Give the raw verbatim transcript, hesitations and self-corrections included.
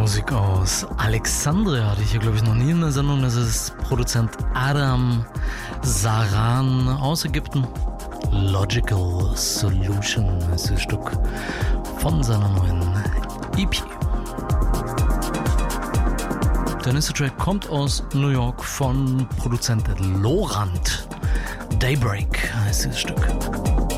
Musik aus Alexandria hatte ich hier, glaube ich, noch nie in der Sendung. Das ist Produzent Adam Saran aus Ägypten. Logical Solution ist das Stück von seiner neuen E P. Der nächste Track kommt aus New York von Produzent Lorand. Daybreak heißt dieses Stück.